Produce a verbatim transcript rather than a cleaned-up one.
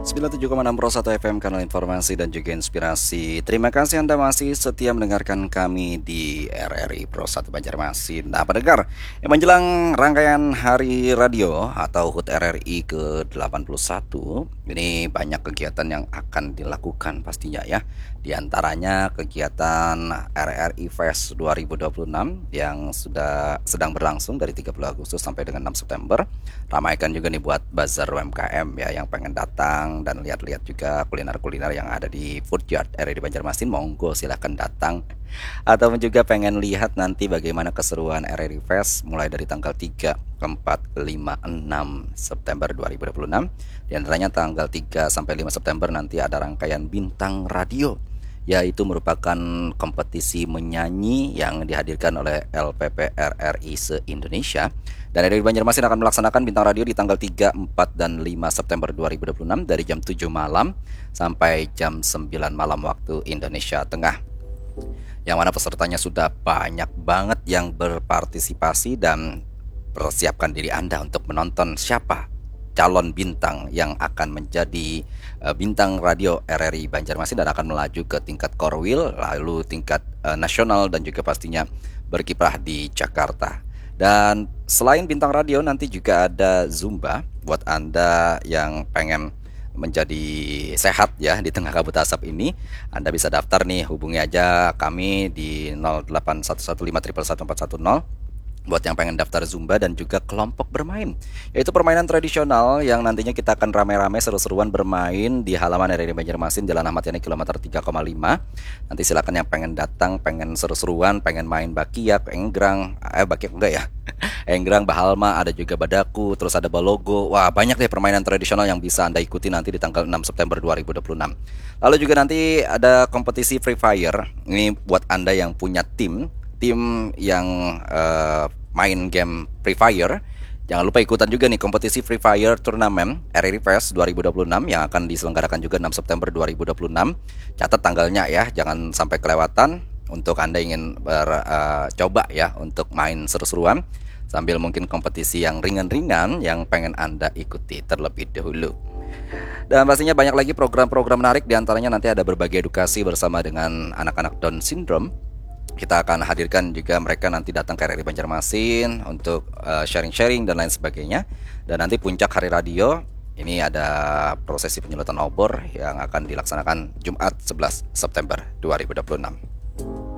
sembilan puluh tujuh koma enam Pro satu F M, kanal informasi dan juga inspirasi. Terima kasih Anda masih setia mendengarkan kami di R R I Pro satu Banjarmasin. Nah, pendengar, yang menjelang rangkaian Hari Radio atau H U T R R I ke delapan puluh satu, ini banyak kegiatan yang akan dilakukan pastinya ya. Di antaranya kegiatan R R I Fest dua ribu dua puluh enam yang sudah sedang berlangsung dari tiga puluh Agustus sampai dengan enam September. Ramaikan juga nih buat bazar U M K M ya yang pengen datang dan lihat-lihat juga kuliner-kuliner yang ada di Food Yard R R I Banjarmasin. Monggo silahkan datang. Atau juga pengen lihat nanti bagaimana keseruan R R I Fest mulai dari tanggal tiga, empat, lima, enam September dua ribu dua puluh enam. Di antaranya tanggal tiga sampai lima September nanti ada rangkaian bintang radio, yaitu merupakan kompetisi menyanyi yang dihadirkan oleh L P P R R I se-Indonesia. Dan R R I Banjarmasin akan melaksanakan bintang radio di tanggal tiga, empat, dan lima September dua ribu dua puluh enam dari jam tujuh malam sampai jam sembilan malam waktu Indonesia Tengah. Yang mana pesertanya sudah banyak banget yang berpartisipasi, dan persiapkan diri Anda untuk menonton siapa calon bintang yang akan menjadi uh, bintang radio R R I Banjarmasin dan akan melaju ke tingkat korwil, lalu tingkat uh, nasional, dan juga pastinya berkiprah di Jakarta. Dan selain bintang radio, nanti juga ada Zumba buat Anda yang pengen menjadi sehat ya di tengah kabut asap ini. Anda bisa daftar nih, hubungi aja kami di nol delapan satu satu lima satu satu empat satu nol buat yang pengen daftar Zumba dan juga kelompok bermain, yaitu permainan tradisional yang nantinya kita akan rame-rame seru-seruan bermain di halaman R R I Banjarmasin, Jalan Ahmad Yani kilometer tiga koma lima. Nanti silakan yang pengen datang, pengen seru-seruan, pengen main bakiak, enggrang, eh bakiak enggak ya? Enggrang, bahalma, ada juga badaku, terus ada balogo. Wah, banyak deh permainan tradisional yang bisa Anda ikuti nanti di tanggal enam September dua ribu dua puluh enam. Lalu juga nanti ada kompetisi Free Fire. Ini buat Anda yang punya tim tim yang uh, main game Free Fire. Jangan lupa ikutan juga nih kompetisi Free Fire Turnamen R R I Fest dua ribu dua puluh enam yang akan diselenggarakan juga enam September dua ribu dua puluh enam. Catat tanggalnya ya, jangan sampai kelewatan untuk Anda ingin bercoba uh, ya untuk main seru-seruan sambil mungkin kompetisi yang ringan-ringan yang pengen Anda ikuti terlebih dahulu. Dan pastinya banyak lagi program-program menarik, diantaranya nanti ada berbagi edukasi bersama dengan anak-anak Down Syndrome. Kita akan hadirkan juga mereka nanti datang ke R R I Banjarmasin untuk uh, sharing-sharing dan lain sebagainya. Dan nanti puncak hari radio, ini ada prosesi penyulutan obor yang akan dilaksanakan Jumat sebelas September dua ribu dua puluh enam.